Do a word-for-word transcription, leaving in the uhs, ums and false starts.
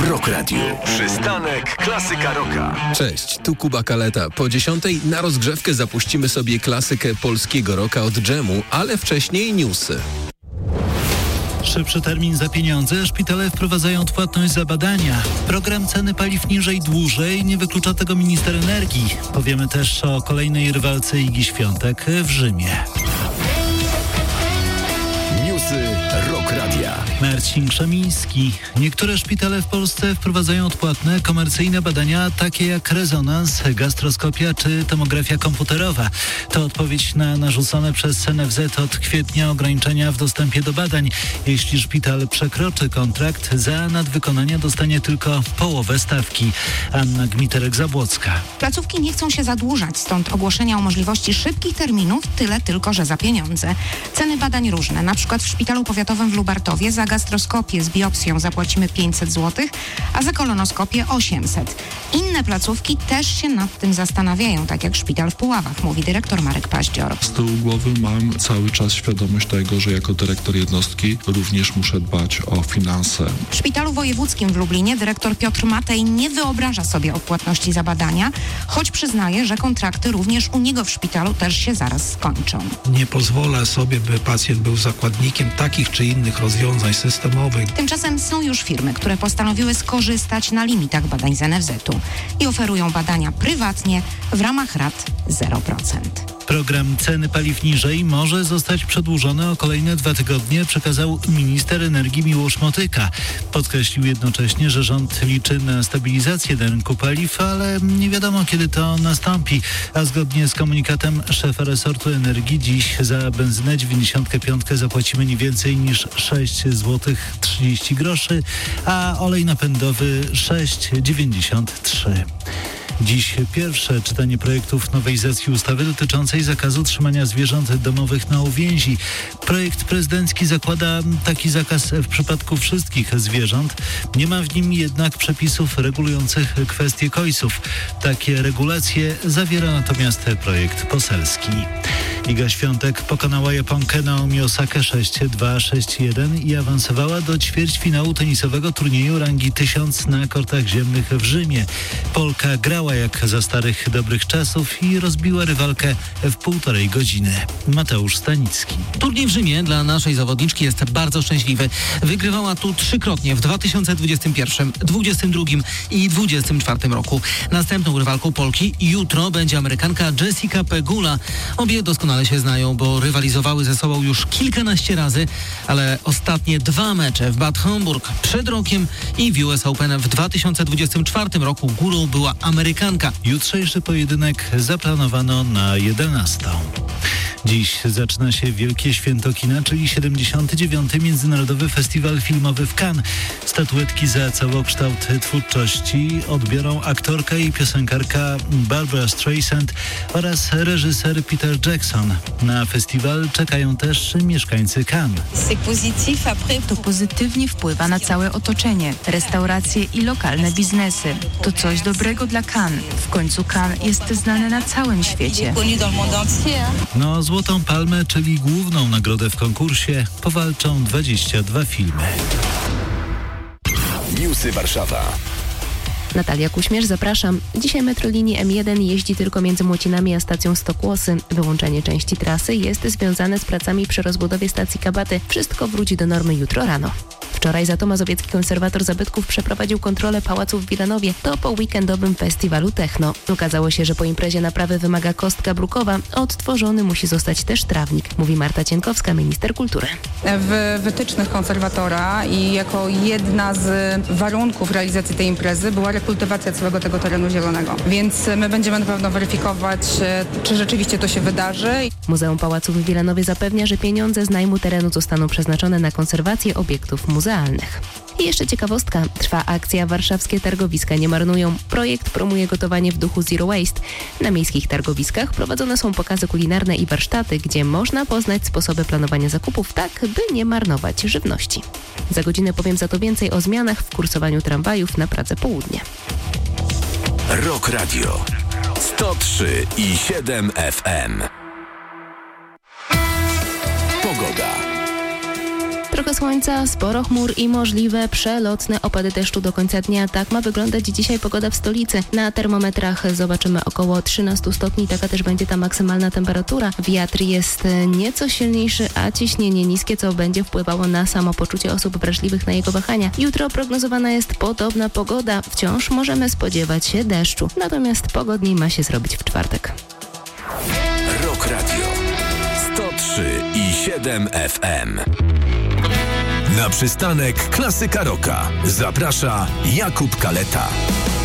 Rock Radio. Przystanek Klasyka Rocka. Cześć, tu Kuba Kaleta. Po dziesiątej na rozgrzewkę zapuścimy sobie klasykę polskiego rocka od dżemu, ale wcześniej newsy. Szybszy termin za pieniądze. Szpitale wprowadzają odpłatność za badania. Program ceny paliw niżej dłużej. Nie wyklucza tego minister energii. Powiemy też o kolejnej rywalce Igi Świątek w Rzymie. Newsy Rock Radia. Marcin Krzemiński. Niektóre szpitale w Polsce wprowadzają odpłatne, komercyjne badania, takie jak rezonans, gastroskopia czy tomografia komputerowa. To odpowiedź na narzucone przez N F Z od kwietnia ograniczenia w dostępie do badań. Jeśli szpital przekroczy kontrakt, za nadwykonania dostanie tylko połowę stawki. Anna Gmiterek-Zabłocka. Placówki nie chcą się zadłużać, stąd ogłoszenia o możliwości szybkich terminów, tyle tylko, że za pieniądze. Ceny badań różne, na przykład w szpitalu powiatowym w Lubartowie za gastroskopię z biopsją zapłacimy pięćset złotych, a za kolonoskopię osiemset. Inne placówki też się nad tym zastanawiają, tak jak szpital w Puławach, mówi dyrektor Marek Paździor. Z tyłu głowy mam cały czas świadomość tego, że jako dyrektor jednostki również muszę dbać o finanse. W szpitalu wojewódzkim w Lublinie dyrektor Piotr Matej nie wyobraża sobie odpłatności za badania, choć przyznaje, że kontrakty również u niego w szpitalu też się zaraz skończą. Nie pozwolę sobie, by pacjent był zakładnikiem takich czy innych rozwiązań systemowych. Tymczasem są już firmy, które postanowiły skorzystać na limitach badań z N F Z-u i oferują badania prywatnie w ramach rat zero procent. Program ceny paliw niżej może zostać przedłużony o kolejne dwa tygodnie, przekazał minister energii Miłosz Motyka. Podkreślił jednocześnie, że rząd liczy na stabilizację rynku paliw, ale nie wiadomo, kiedy to nastąpi. A zgodnie z komunikatem szefa resortu energii dziś za benzynę dziewięćdziesiąt pięć zapłacimy nie więcej niż sześć złotych trzydzieści groszy, a olej napędowy sześć dziewięćdziesiąt trzy. Dziś pierwsze czytanie projektów nowelizacji ustawy dotyczącej zakazu trzymania zwierząt domowych na uwięzi. Projekt prezydencki zakłada taki zakaz w przypadku wszystkich zwierząt. Nie ma w nim jednak przepisów regulujących kwestie kojców. Takie regulacje zawiera natomiast projekt poselski. Iga Świątek pokonała Japonkę Naomi Osakę sześć dwa sześć jeden i awansowała do ćwierćfinału tenisowego turnieju rangi tysiąc na kortach ziemnych w Rzymie. Polka grała jak za starych dobrych czasów i rozbiła rywalkę w półtorej godziny. Mateusz Stanicki. Turniej w Rzymie dla naszej zawodniczki jest bardzo szczęśliwy. Wygrywała tu trzykrotnie w dwa tysiące dwudziestym pierwszym, dwudziestym drugim i dwudziestym czwartym roku. Następną rywalką Polki jutro będzie Amerykanka Jessica Pegula. Obie doskonale się znają, bo rywalizowały ze sobą już kilkanaście razy, ale ostatnie dwa mecze w Bad Homburg przed rokiem i w U S Open w dwa tysiące dwudziestym czwartym roku górą była Amerykanka. Jutrzejszy pojedynek zaplanowano na jedenastą. Dziś zaczyna się Wielkie Święto Kina, czyli siedemdziesiąty dziewiąty Międzynarodowy Festiwal Filmowy w Cannes. Statuetki za całokształt twórczości odbiorą aktorka i piosenkarka Barbara Streisand oraz reżyser Peter Jackson. Na festiwal czekają też mieszkańcy Cannes. To pozytywnie wpływa na całe otoczenie, restauracje i lokalne biznesy. To coś dobrego dla Cannes. W końcu Cannes jest znane na całym świecie. No, Złotą Palmę, czyli główną nagrodę w konkursie, powalczą dwadzieścia dwa filmy. Newsy Warszawa. Natalia Kuśmierz, zapraszam. Dzisiaj metro linii M jeden jeździ tylko między Młocinami a stacją Stokłosy. Wyłączenie części trasy jest związane z pracami przy rozbudowie stacji Kabaty. Wszystko wróci do normy jutro rano. Wczoraj za to mazowiecki konserwator zabytków przeprowadził kontrolę pałacu w Wilanowie. To po weekendowym festiwalu techno. Okazało się, że po imprezie naprawy wymaga kostka brukowa. Odtworzony musi zostać też trawnik, mówi Marta Cienkowska, minister kultury. W wytycznych konserwatora i jako jedna z warunków realizacji tej imprezy była rekultywacja całego tego terenu zielonego. Więc my będziemy na pewno weryfikować, czy rzeczywiście to się wydarzy. Muzeum Pałacu w Wilanowie zapewnia, że pieniądze z najmu terenu zostaną przeznaczone na konserwację obiektów muzealnych. I jeszcze ciekawostka. Trwa akcja Warszawskie Targowiska nie marnują. Projekt promuje gotowanie w duchu Zero Waste. Na miejskich targowiskach prowadzone są pokazy kulinarne i warsztaty, gdzie można poznać sposoby planowania zakupów tak, by nie marnować żywności. Za godzinę powiem za to więcej o zmianach w kursowaniu tramwajów na Pradze Południe. Rock Radio sto trzy i siedem F M. Pogoda. Trochę słońca, sporo chmur i możliwe przelotne opady deszczu do końca dnia. Tak ma wyglądać dzisiaj pogoda w stolicy. Na termometrach zobaczymy około trzynaście stopni, taka też będzie ta maksymalna temperatura. Wiatr jest nieco silniejszy, a ciśnienie niskie, co będzie wpływało na samopoczucie osób wrażliwych na jego wahania. Jutro prognozowana jest podobna pogoda. Wciąż możemy spodziewać się deszczu. Natomiast pogodniej ma się zrobić w czwartek. Rock Radio sto trzy i siedem F M. Na przystanek Klasyka Rocka zaprasza Jakub Kaleta.